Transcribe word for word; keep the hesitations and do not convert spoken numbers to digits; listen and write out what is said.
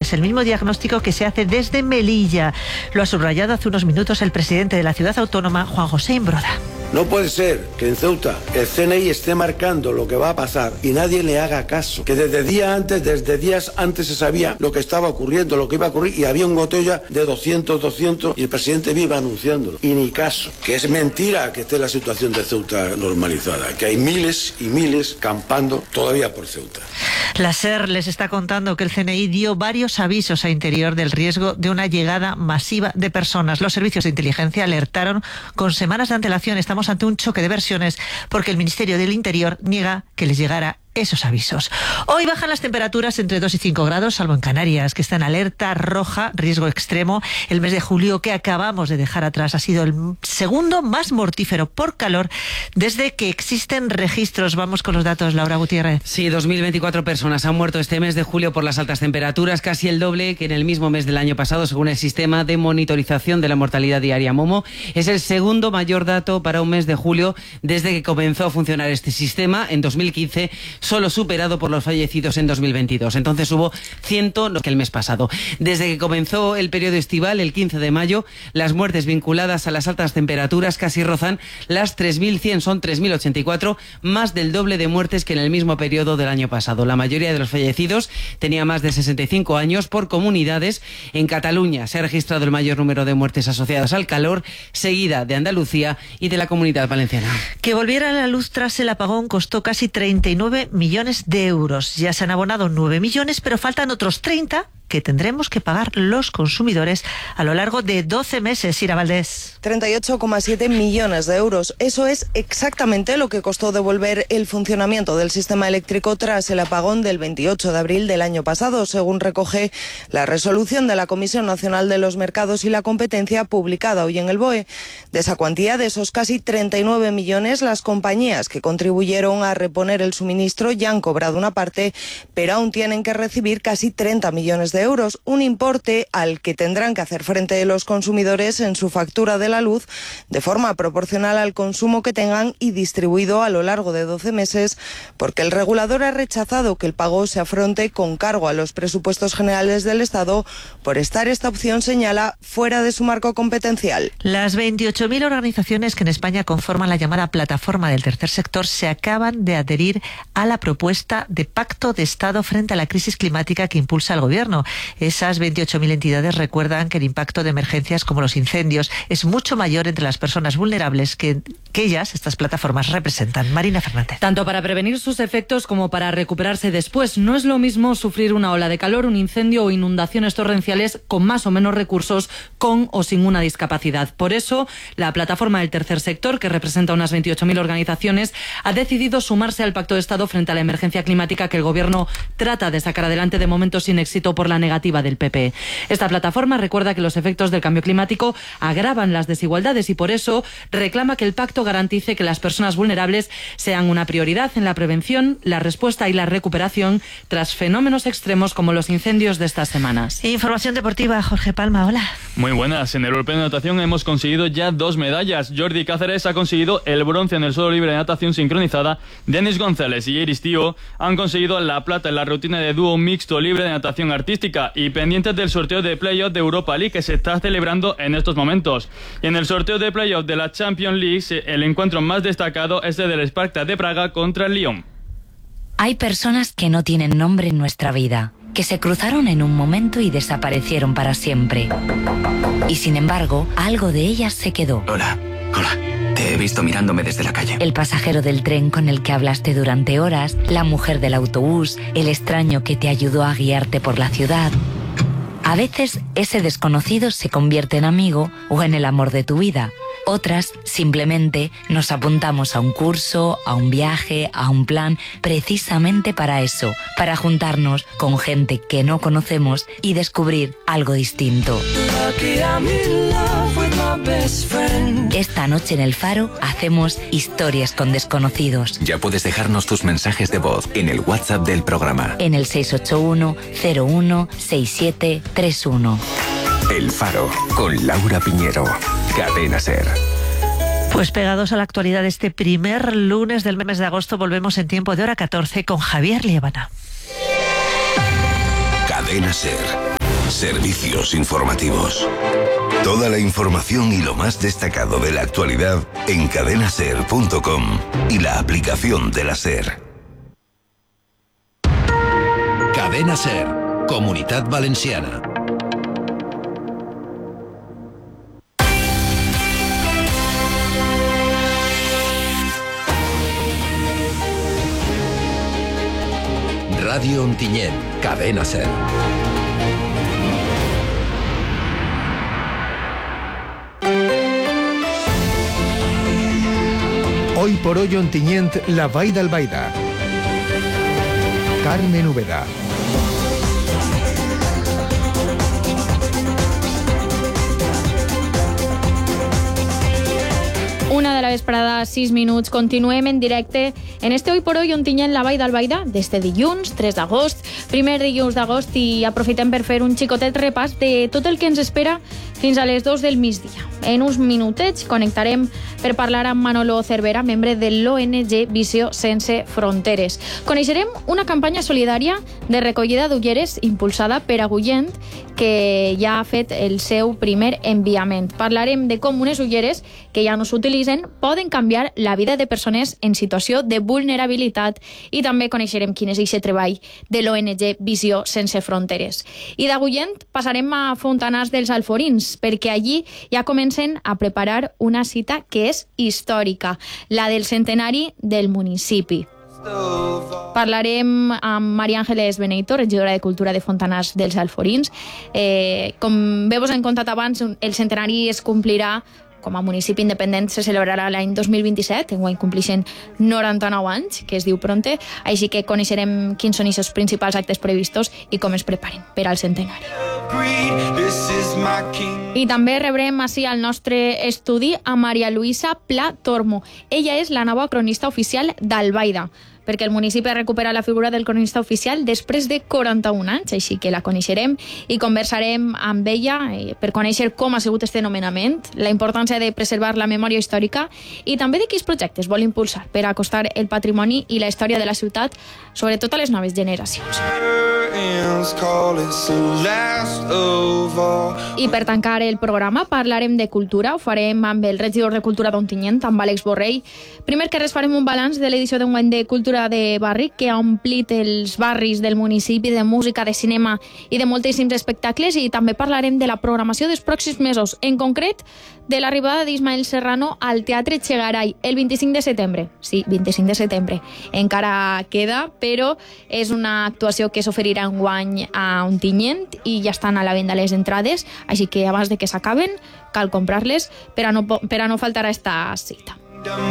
Es el mismo diagnóstico que se hace desde Melilla. Lo ha subrayado hace unos minutos el presidente de la ciudad autónoma, Juan José Imbroda. No puede ser que en Ceuta el C N I esté marcando lo que va a pasar y nadie le haga caso. Que desde días antes, desde días antes se sabía lo que estaba ocurriendo, lo que iba a ocurrir, y había un botella de doscientos, doscientos y el presidente viva anunciándolo. Y ni caso. Que es mentira que esté la situación de Ceuta normalizada. Que hay miles y miles campando todavía por Ceuta. La SER les está contando que el C N I dio varios avisos a Interior del riesgo de una llegada masiva de personas. Los servicios de inteligencia alertaron con semanas de antelación. Estamos ante un choque de versiones porque el Ministerio del Interior niega que les llegara esos avisos. Hoy bajan las temperaturas entre dos y cinco grados, salvo en Canarias, que está en alerta roja, riesgo extremo. El mes de julio que acabamos de dejar atrás ha sido el segundo más mortífero por calor desde que existen registros. Vamos con los datos, Laura Gutiérrez. Sí, dos mil veinticuatro personas han muerto este mes de julio por las altas temperaturas, casi el doble que en el mismo mes del año pasado, según el sistema de monitorización de la mortalidad diaria Momo. Es el segundo mayor dato para un mes de julio desde que comenzó a funcionar este sistema en dos mil quince, solo superado por los fallecidos en dos mil veintidós. Entonces hubo cien que el mes pasado. Desde que comenzó el periodo estival, el quince de mayo, las muertes vinculadas a las altas temperaturas casi rozan las tres mil cien, son tres mil ochenta y cuatro, más del doble de muertes que en el mismo periodo del año pasado. La mayoría de los fallecidos tenía más de sesenta y cinco años. Por comunidades, en Cataluña se ha registrado el mayor número de muertes asociadas al calor, seguida de Andalucía y de la Comunidad Valenciana. Que volviera a la luz tras el apagón costó casi treinta y nueve millones de euros. Ya se han abonado nueve millones, pero faltan otros treinta que tendremos que pagar los consumidores a lo largo de doce meses. Ira Valdés. treinta y ocho coma siete millones de euros. Eso es exactamente lo que costó devolver el funcionamiento del sistema eléctrico tras el apagón del veintiocho de abril del año pasado, según recoge la resolución de la Comisión Nacional de los Mercados y la Competencia publicada hoy en el B O E. De esa cuantía, de esos casi treinta y nueve millones, las compañías que contribuyeron a reponer el suministro ya han cobrado una parte, pero aún tienen que recibir casi treinta millones de euros, un importe al que tendrán que hacer frente los consumidores en su factura de la luz de forma proporcional al consumo que tengan y distribuido a lo largo de doce meses, porque el regulador ha rechazado que el pago se afronte con cargo a los presupuestos generales del Estado por estar, esta opción señala, fuera de su marco competencial. Las veintiocho mil organizaciones que en España conforman la llamada plataforma del tercer sector se acaban de adherir a la propuesta de pacto de Estado frente a la crisis climática que impulsa el Gobierno. Esas veintiocho mil entidades recuerdan que el impacto de emergencias como los incendios es mucho mayor entre las personas vulnerables que, que ellas, estas plataformas, representan. Marina Fernández. Tanto para prevenir sus efectos como para recuperarse después. No es lo mismo sufrir una ola de calor, un incendio o inundaciones torrenciales con más o menos recursos, con o sin una discapacidad. Por eso, la plataforma del tercer sector, que representa unas veintiocho mil organizaciones, ha decidido sumarse al pacto de Estado frente a la emergencia climática que el Gobierno trata de sacar adelante, de momento sin éxito por la negativa del P P. Esta plataforma recuerda que los efectos del cambio climático agravan las desigualdades y por eso reclama que el pacto garantice que las personas vulnerables sean una prioridad en la prevención, la respuesta y la recuperación tras fenómenos extremos como los incendios de estas semanas. Información deportiva, Jorge Palma, hola. Muy buenas. En el Europeo de Natación hemos conseguido ya dos medallas. Jordi Cáceres ha conseguido el bronce en el suelo libre de natación sincronizada. Denis González y Iris Tío han conseguido la plata en la rutina de dúo mixto libre de natación artística, y pendientes del sorteo de playoff de Europa League que se está celebrando en estos momentos. Y en el sorteo de playoff de la Champions League, el encuentro más destacado es el del Sparta de Praga contra el Lyon. Hay personas que no tienen nombre en nuestra vida, que se cruzaron en un momento y desaparecieron para siempre. Y sin embargo, algo de ellas se quedó. Hola, hola. Te he visto mirándome desde la calle. El pasajero del tren con el que hablaste durante horas, la mujer del autobús, el extraño que te ayudó a guiarte por la ciudad. A veces ese desconocido se convierte en amigo o en el amor de tu vida. Otras, simplemente, nos apuntamos a un curso, a un viaje, a un plan, precisamente para eso, para juntarnos con gente que no conocemos y descubrir algo distinto. Esta noche en El Faro hacemos historias con desconocidos. Ya puedes dejarnos tus mensajes de voz en el WhatsApp del programa. En el seis ocho uno, cero uno, seis siete tres uno. El Faro, con Laura Piñero. Cadena SER. Pues pegados a la actualidad de este primer lunes del mes de agosto, volvemos en tiempo de hora catorce con Javier Liébana. Cadena SER. Servicios informativos. Toda la información y lo más destacado de la actualidad en cadena ser punto com y la aplicación de la SER. Cadena SER, Comunitat Valenciana. Radio Ontinyent, Cadena SER. Hoy por hoy Ontinyent, la Vall d'Albaida. Carmen Úbeda. Una de la vesprada, sis minuts. Continuem en directe en este Hoy por Hoy Ontinyent, la Vall d'Albaida, des de dilluns, tres d'agost, primer dilluns d'agost, i aprofitem per fer un xicotet repàs de tot el que ens espera fins a les dos del migdia. En uns minutets connectarem per parlar amb Manolo Cervera, membre de l'O N G Visió Sense Fronteres. Coneixerem una campanya solidària de recollida d'ulleres impulsada per Agullent, que ja ha fet el seu primer enviament. Parlarem de com unes ulleres que ja no s'utilitzen poden canviar la vida de persones en situació de vulnerabilitat, i també coneixerem quin és aquest treball de l'O N G Visió Sense Fronteres. I d'Agullent passarem a Fontanars dels Alforins, perquè allí ja comencen a preparar una cita que és històrica, la del centenari del municipi. Parlarem amb Maria Ángeles Benito, regidora de Cultura de Fontanars dels Alforins. Eh, com bé vos hem contat abans, el centenari es complirà com a municipi independent, se celebrarà l'any dos mil vint-i-set, enguany complixen noranta-nou anys, que es diu pronte, així que coneixerem quins són els principals actes previstos i com es preparen per al centenari. I també rebrem així al nostre estudi a Maria Luisa Pla Tormo. Ella és la nova cronista oficial d'Albaida, perquè el municipi ha recuperat la figura del cronista oficial després de quaranta-un anys, així que la coneixerem i conversarem amb ella per conèixer com ha sigut este nomenament, la importància de preservar la memòria històrica i també de quins projectes vol impulsar per acostar el patrimoni i la història de la ciutat, sobretot a les noves generacions. I per tancar el programa parlarem de cultura, ho farem amb el regidor de Cultura d'Ontinyent, amb Àlex Borrell. Primer que res farem un balanç de l'edició d'enguany de Cultura de Barri, que ha omplit els barris del municipi de música, de cinema i de moltíssims espectacles, i també parlarem de la programació dels pròxims mesos, en concret de l'arribada d'Ismael Serrano al Teatre Chegaray el vint-i-cinc de setembre. Sí, vint-i-cinc de setembre. Encara queda, però és una actuació que s'oferirà enguany a Ontinyent i ja estan a la venda les entrades, així que abans de que s'acaben cal comprar-les per a no, per a no faltar a esta cita.